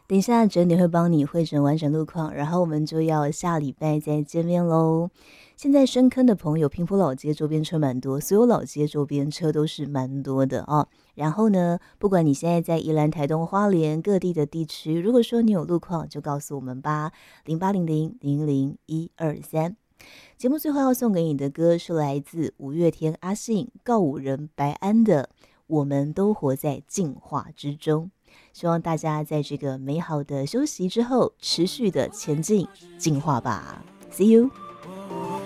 等一下整点会帮你汇整完整路况，然后我们就要下礼拜再见面喽。现在深坑的朋友，平埔老街周边车蛮多，所有老街周边车都是蛮多的哦。然后呢，不管你现在在宜兰、台东、花莲各地的地区，如果说你有路况，就告诉我们吧，0800000123。节目最后要送给你的歌是来自五月天阿信、告五人白安的《我们都活在进化之中》。希望大家在这个美好的休息之后，持续的前进进化吧。See you。